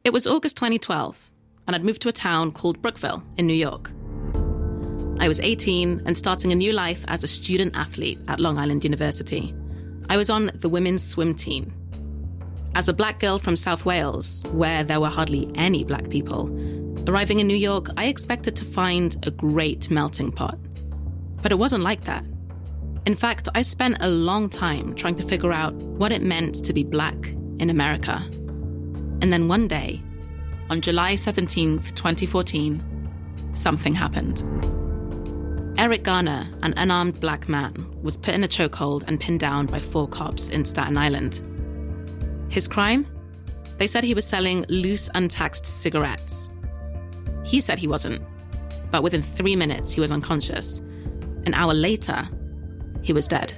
It was August 2012, and I'd moved to a town called Brookville in New York. I was 18 and starting a new life as a student athlete at Long Island University. I was on the women's swim team. As a black girl from South Wales, where there were hardly any black people, arriving in New York, I expected to find a great melting pot. But it wasn't like that. In fact, I spent a long time trying to figure out what it meant to be black in America. And then one day, on July 17th, 2014, something happened. Eric Garner, an unarmed black man, was put in a chokehold and pinned down by 4 cops in Staten Island. His crime? They said he was selling loose, untaxed cigarettes. He said he wasn't, but within 3 minutes he was unconscious. An hour later, he was dead.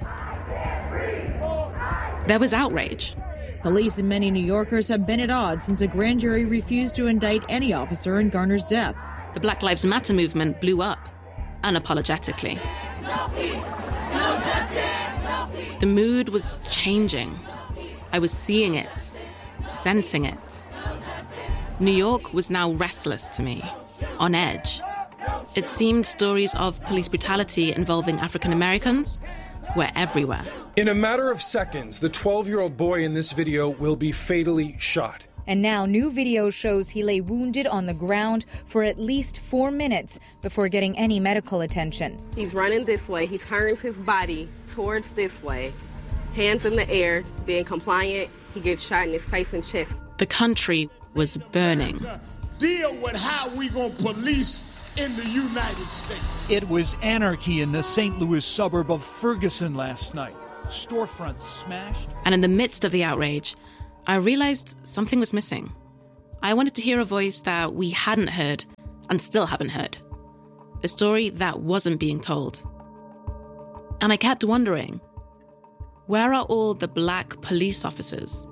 There was outrage. Police and many New Yorkers have been at odds since a grand jury refused to indict any officer in Garner's death. The Black Lives Matter movement blew up, unapologetically. No peace, no justice, no peace. The mood was changing. I was seeing it, sensing it. New York was now restless to me, on edge. It seemed stories of police brutality involving African Americans were everywhere. In a matter of seconds, the 12-year-old boy in this video will be fatally shot. And now new video shows he lay wounded on the ground for at least 4 minutes before getting any medical attention. He's running this way. He turns his body towards this way, hands in the air, being compliant. He gets shot in his face and chest. The country was burning. Deal with how we gonna police in the United States. It was anarchy in the St. Louis suburb of Ferguson last night. Storefronts smashed. And in the midst of the outrage, I realized something was missing. I wanted to hear a voice that we hadn't heard and still haven't heard. A story that wasn't being told. And I kept wondering, where are all the black police officers?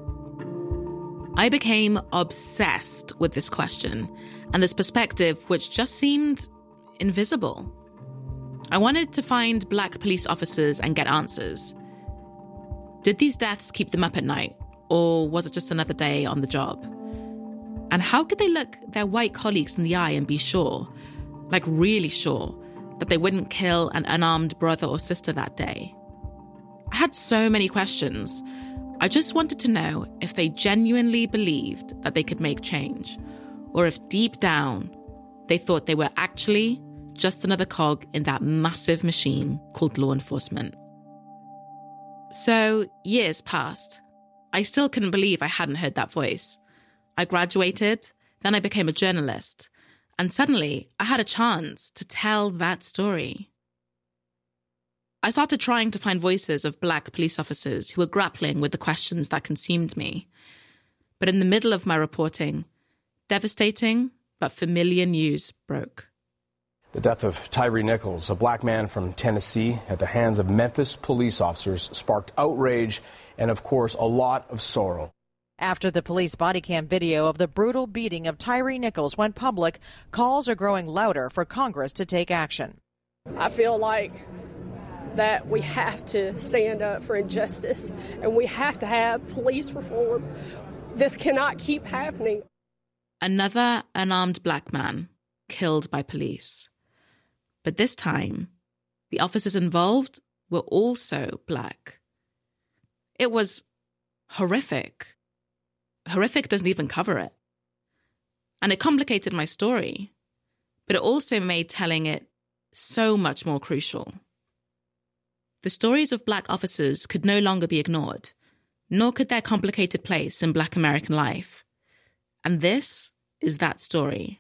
I became obsessed with this question and this perspective, which just seemed invisible. I wanted to find black police officers and get answers. Did these deaths keep them up at night, or was it just another day on the job? And how could they look their white colleagues in the eye and be sure, like really sure, that they wouldn't kill an unarmed brother or sister that day? I had so many questions. I just wanted to know if they genuinely believed that they could make change, or if deep down they thought they were actually just another cog in that massive machine called law enforcement. So years passed. I still couldn't believe I hadn't heard that voice. I graduated, then I became a journalist, and suddenly I had a chance to tell that story. I started trying to find voices of black police officers who were grappling with the questions that consumed me. But in the middle of my reporting, devastating but familiar news broke. The death of Tyre Nichols, a black man from Tennessee, at the hands of Memphis police officers sparked outrage and, of course, a lot of sorrow. After the police body cam video of the brutal beating of Tyre Nichols went public, calls are growing louder for Congress to take action. I feel like that we have to stand up for injustice and we have to have police reform. This cannot keep happening. Another unarmed black man killed by police. But this time, the officers involved were also black. It was horrific. Horrific doesn't even cover it. And it complicated my story, but it also made telling it so much more crucial. The stories of black officers could no longer be ignored, nor could their complicated place in black American life. And this is that story.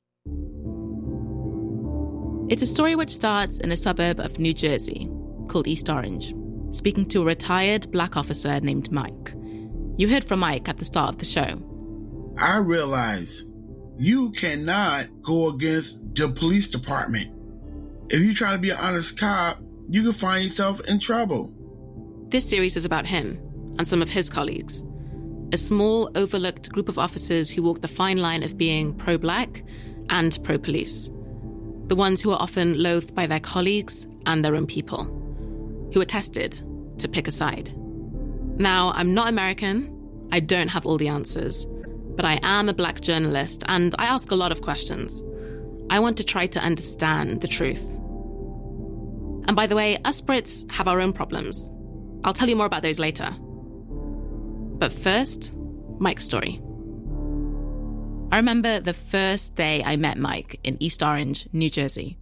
It's a story which starts in a suburb of New Jersey called East Orange, speaking to a retired black officer named Mike. You heard from Mike at the start of the show. I realize you cannot go against the police department. If you try to be an honest cop, you can find yourself in trouble. This series is about him and some of his colleagues. A small, overlooked group of officers who walk the fine line of being pro-black and pro-police. The ones who are often loathed by their colleagues and their own people, who are tested to pick a side. Now, I'm not American. I don't have all the answers. but I am a Black journalist and I ask a lot of questions. I want to try to understand the truth. And by the way, us Brits have our own problems. I'll tell you more about those later. But first, Mike's story. I remember the first day I met Mike in East Orange, New Jersey.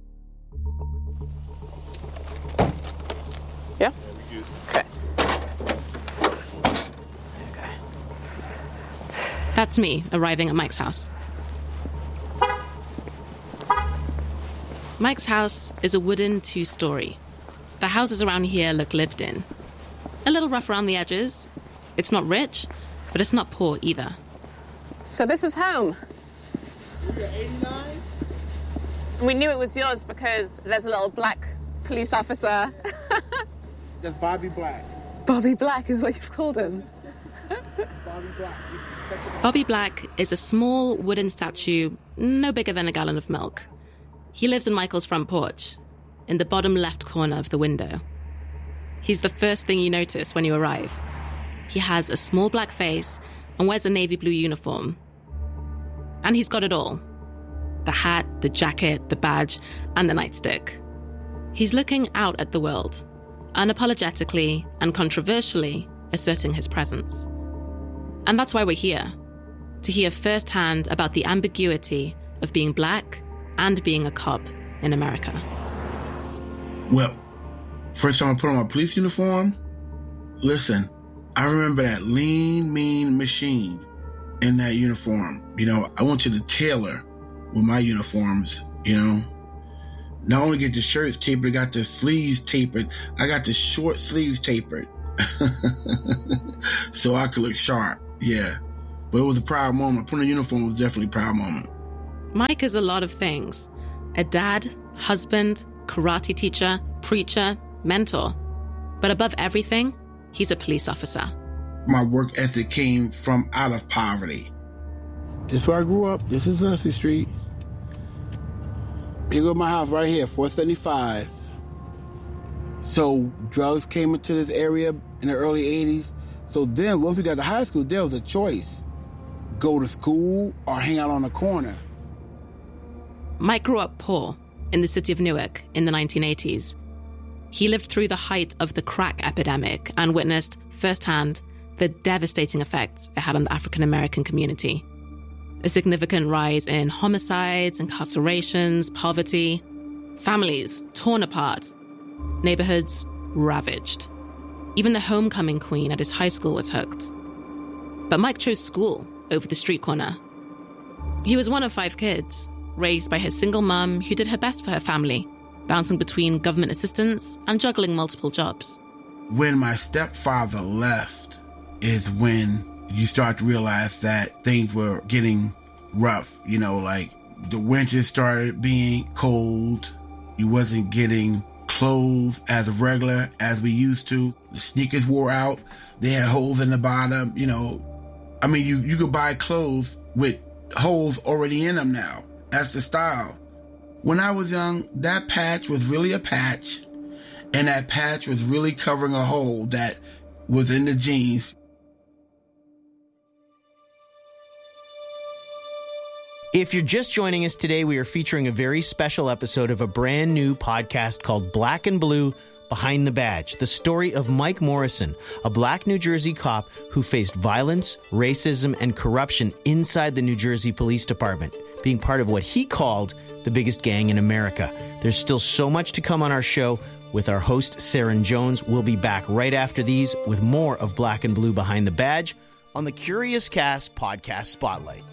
Yeah? Okay. That's me arriving at Mike's house. Mike's house is a wooden 2-story. The houses around here look lived in. A little rough around the edges. It's not rich, but it's not poor either. So this is home. You're 89? We knew it was yours because there's a little black police officer. That's Bobby Black. Bobby Black is what you've called him. Bobby Black. Bobby Black is a small wooden statue, no bigger than a gallon of milk. He lives in Michael's front porch, in the bottom left corner of the window. He's the first thing you notice when you arrive. He has a small black face and wears a navy blue uniform. And he's got it all. The hat, the jacket, the badge, and the nightstick. He's looking out at the world, unapologetically and controversially asserting his presence. And that's why we're here, to hear firsthand about the ambiguity of being Black and being a cop in America. Well, first time I put on my police uniform, listen, I remember that lean, mean machine in that uniform. You know, I went to the tailor with my uniforms, you know. Not only get the shirts tapered, I got the sleeves tapered. I got the short sleeves tapered so I could look sharp, yeah. But it was a proud moment. Putting a uniform was definitely a proud moment. Mike is a lot of things. A dad, husband, karate teacher, preacher, mentor. But above everything, he's a police officer. My work ethic came from out of poverty. This is where I grew up. This is Hussey Street. Here go my house right here, 475. So drugs came into this area in the early 80s. So then once we got to high school, there was a choice. Go to school or hang out on the corner. Mike grew up poor in the city of Newark in the 1980s. He lived through the height of the crack epidemic and witnessed firsthand the devastating effects it had on the African-American community. A significant rise in homicides, incarcerations, poverty, families torn apart, neighborhoods ravaged. Even the homecoming queen at his high school was hooked. But Mike chose school over the street corner. He was one of 5 kids, raised by his single mum who did her best for her family, bouncing between government assistance and juggling multiple jobs. When my stepfather left is when you start to realize that things were getting rough. You know, like the winter started being cold. You wasn't getting clothes as regular as we used to. The sneakers wore out. They had holes in the bottom, you know. I mean, you could buy clothes with holes already in them now. That's the style. When I was young, that patch was really a patch, and that patch was really covering a hole that was in the jeans. If you're just joining us today, we are featuring a very special episode of a brand new podcast called Black and Blue Behind the Badge, the story of Mike Morrison, a Black New Jersey cop who faced violence, racism, and corruption inside the New Jersey Police Department, being part of what he called the biggest gang in America. There's still so much to come on our show with our host, Saren Jones. We'll be back right after these with more of Black and Blue Behind the Badge on the Curious Cast Podcast Spotlight.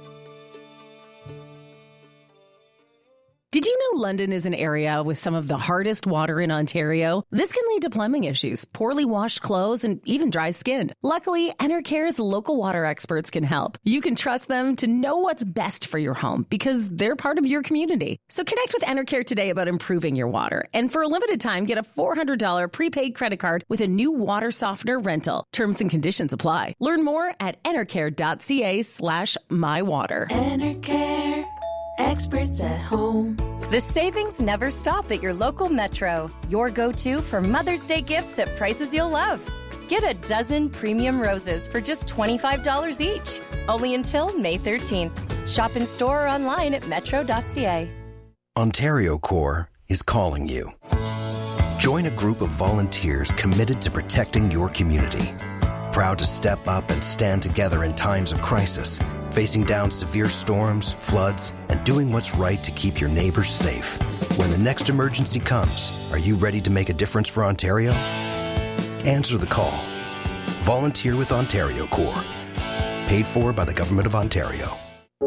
Did you know London is an area with some of the hardest water in Ontario? This can lead to plumbing issues, poorly washed clothes, and even dry skin. Luckily, Enercare's local water experts can help. You can trust them to know what's best for your home because they're part of your community. So connect with Enercare today about improving your water. And for a limited time, get a $400 prepaid credit card with a new water softener rental. Terms and conditions apply. Learn more at enercare.ca/mywater. Enercare. Experts at home. The savings never stop at your local Metro. Your go-to for Mother's Day gifts at prices you'll love. Get a dozen premium roses for just $25 each. Only until May 13th. Shop in store or online at metro.ca. Ontario Corps is calling you. Join a group of volunteers committed to protecting your community. Proud to step up and stand together in times of crisis, facing down severe storms, floods, and doing what's right to keep your neighbors safe. When the next emergency comes, are you ready to make a difference for Ontario? Answer the call. Volunteer with Ontario Corps. Paid for by the Government of Ontario.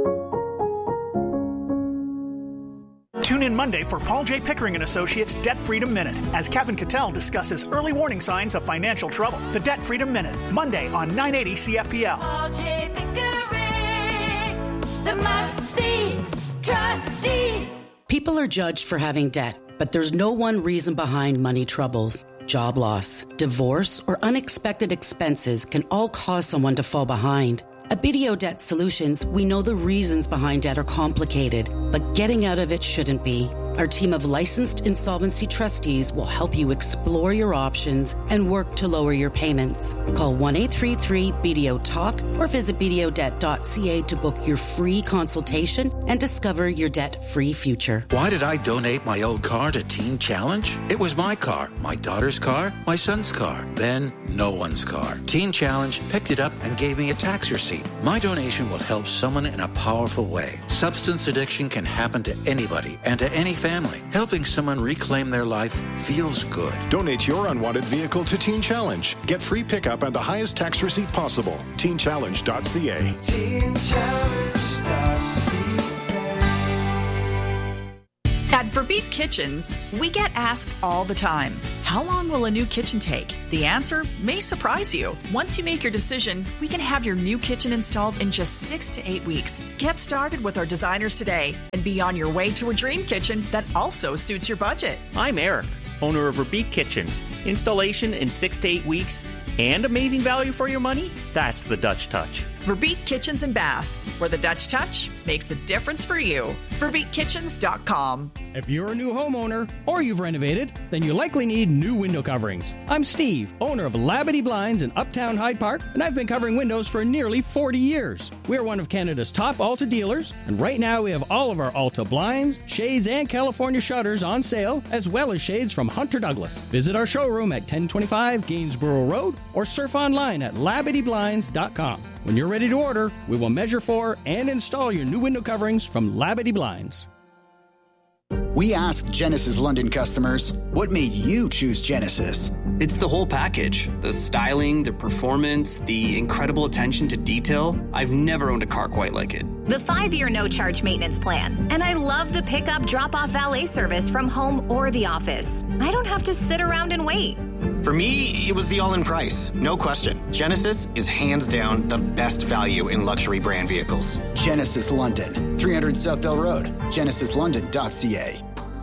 Tune in Monday for Paul J. Pickering & Associates Debt Freedom Minute as Kevin Cattell discusses early warning signs of financial trouble. The Debt Freedom Minute, Monday on 980 CFPL. Paul J. Pickering, the must-see trustee. People are judged for having debt, but there's no one reason behind money troubles. Job loss, divorce, or unexpected expenses can all cause someone to fall behind. At BDO Debt Solutions, we know the reasons behind debt are complicated, but getting out of it shouldn't be. Our team of licensed insolvency trustees will help you explore your options and work to lower your payments. Call 1-833-BDO-TALK or visit bdodebt.ca to book your free consultation and discover your debt-free future. Why did I donate my old car to Teen Challenge? It was my car, my daughter's car, my son's car, then no one's car. Teen Challenge picked it up and gave me a tax receipt. My donation will help someone in a powerful way. Substance addiction can happen to anybody and to any family. Helping someone reclaim their life feels good. Donate your unwanted vehicle to Teen Challenge. Get free pickup and the highest tax receipt possible. TeenChallenge.ca. At Verbeet Kitchens, we get asked all the time, how long will a new kitchen take? The answer may surprise you. Once you make your decision, we can have your new kitchen installed in just 6 to 8 weeks. Get started with our designers today and be on your way to a dream kitchen that also suits your budget. I'm Eric, owner of Verbeet Kitchens. Installation in 6 to 8 weeks and amazing value for your money? That's the Dutch touch. Verbeet Kitchens and Bath, where the Dutch touch makes the difference for you. VerbeetKitchens.com. If you're a new homeowner or you've renovated, then you likely need new window coverings. I'm Steve, owner of Labadee Blinds in Uptown Hyde Park, and I've been covering windows for nearly 40 years. We're one of Canada's top Alta dealers, and right now we have all of our Alta blinds, shades, and California shutters on sale, as well as shades from Hunter Douglas. Visit our showroom at 1025 Gainsborough Road or surf online at LabadeeBlinds.com. When you're ready to order, we will measure for and install your new window coverings from Labadee Blinds. We asked Genesis London customers, what made you choose Genesis? It's the whole package. The styling, the performance, the incredible attention to detail. I've never owned a car quite like it. The 5-year no-charge maintenance plan. And I love the pickup drop-off valet service from home or the office. I don't have to sit around and wait. For me, it was the all-in price. No question. Genesis is hands down the best value in luxury brand vehicles. Genesis London, 300 Southdale Road, genesislondon.ca.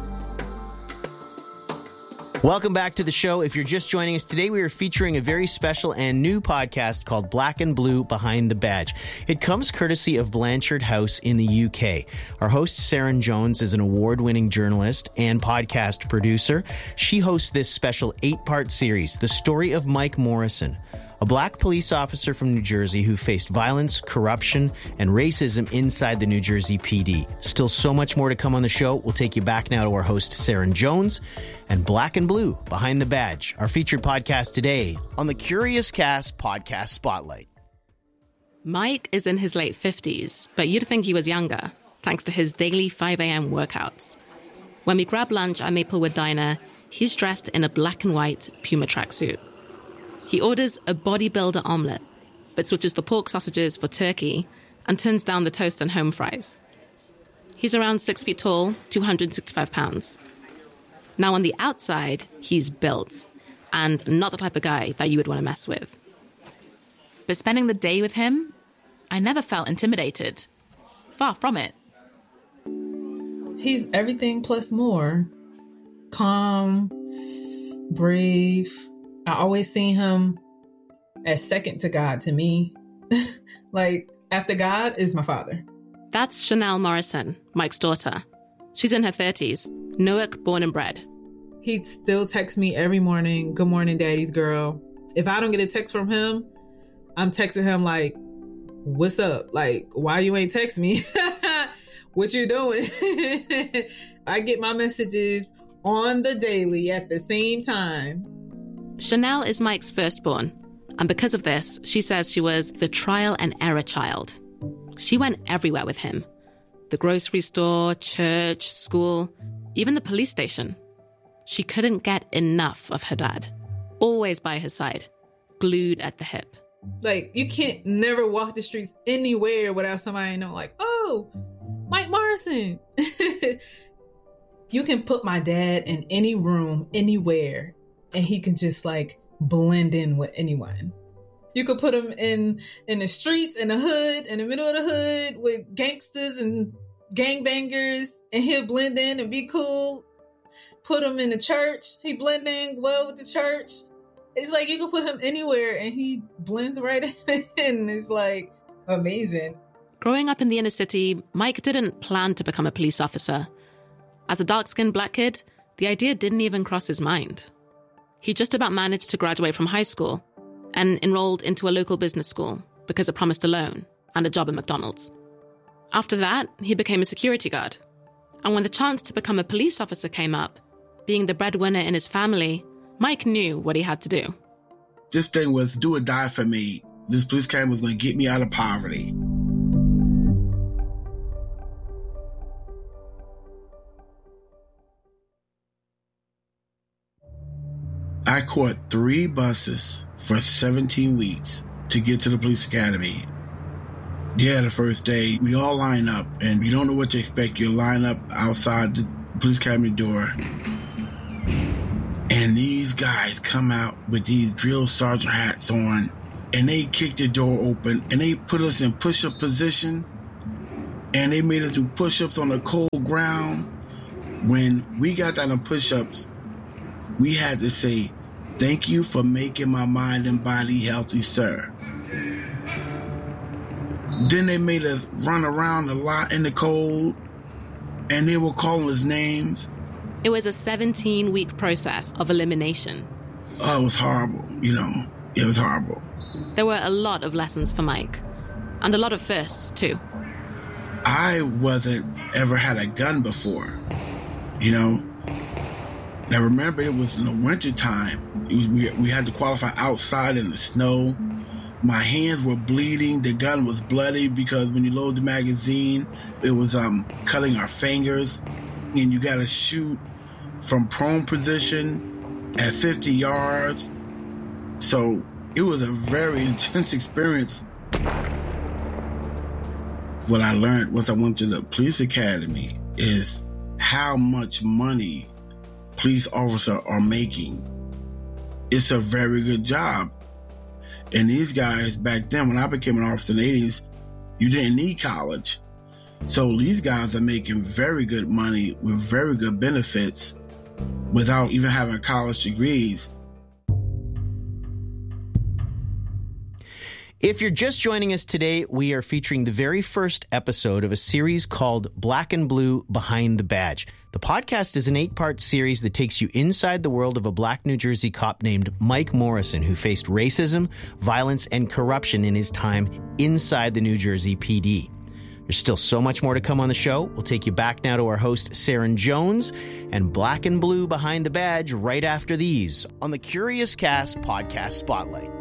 Welcome back to the show. If you're just joining us today, we are featuring a very special and new podcast called Black and Blue Behind the Badge. It comes courtesy of Blanchard House in the UK. Our host, Saren Jones, is an award-winning journalist and podcast producer. She hosts this special 8-part series, The Story of Mike Morrison, a black police officer from New Jersey who faced violence, corruption, and racism inside the New Jersey PD. Still so much more to come on the show. We'll take you back now to our host, Saren Jones, and Black and Blue Behind the Badge, our featured podcast today on the Curious Cast Podcast Spotlight. Mike is in his late 50s, but you'd think he was younger, thanks to his daily 5 a.m. workouts. When we grab lunch at Maplewood Diner, he's dressed in a black and white Puma tracksuit. He orders a bodybuilder omelette, but switches the pork sausages for turkey and turns down the toast and home fries. He's around 6 feet tall, 265 pounds. Now on the outside, he's built, and not the type of guy that you would want to mess with. But spending the day with him, I never felt intimidated. Far from it. He's everything plus more. Calm, brave. I always seen him as second to God to me. Like, after God is my father. That's Chanel Morrison, Mike's daughter. She's in her 30s, Newark born and bred. He'd still text me every morning, "Good morning, daddy's girl." If I don't get a text from him, I'm texting him like, what's up? Like, why you ain't text me? What you doing? I get my messages on the daily at the same time. Chanel is Mike's firstborn, and because of this, she says she was the trial and error child. She went everywhere with him. The grocery store, church, school, even the police station. She couldn't get enough of her dad. Always by his side, glued at the hip. Like, you can't never walk the streets anywhere without somebody know, like, oh, Mike Morrison. You can put my dad in any room, anywhere, and he can just like blend in with anyone. You could put him in the streets, in the hood, in the middle of the hood with gangsters and gangbangers, and he'll blend in and be cool. Put him in the church, he blend in well with the church. It's like you can put him anywhere and he blends right in. It's like amazing. Growing up in the inner city, Mike didn't plan to become a police officer. As a dark-skinned black kid, the idea didn't even cross his mind. He just about managed to graduate from high school and enrolled into a local business school because it promised a loan and a job at McDonald's. After that, he became a security guard. And when the chance to become a police officer came up, being the breadwinner in his family, Mike knew what he had to do. This thing was do or die for me. This police academy was going to get me out of poverty. I caught 3 buses for 17 weeks to get to the police academy. Yeah, the first day, we all line up, and you don't know what to expect. You line up outside the police academy door, and these guys come out with these drill sergeant hats on, and they kick the door open, and they put us in push-up position, and they made us do push-ups on the cold ground. When we got down to push-ups, we had to say, "Thank you for making my mind and body healthy, sir." Then they made us run around a lot in the cold, and they were calling us names. It was a 17-week process of elimination. Oh, it was horrible, It was horrible. There were a lot of lessons for Mike, and a lot of firsts, too. I wasn't ever had a gun before, Now, remember, it was in the winter time. We had to qualify outside in the snow. My hands were bleeding. The gun was bloody because when you load the magazine, it was cutting our fingers. And you got to shoot from prone position at 50 yards. So it was a very intense experience. What I learned once I went to the police academy is how much money police officers are making. It's a very good job. And these guys back then, when I became an officer in the 80s, you didn't need college. So these guys are making very good money with very good benefits without even having college degrees. If you're just joining us today, we are featuring the very first episode of a series called Black and Blue Behind the Badge. The podcast is an 8-part series that takes you inside the world of a black New Jersey cop named Mike Morrison, who faced racism, violence, and corruption in his time inside the New Jersey PD. There's still so much more to come on the show. We'll take you back now to our host, Saren Jones, and Black and Blue Behind the Badge right after these on the Curious Cast Podcast Spotlight.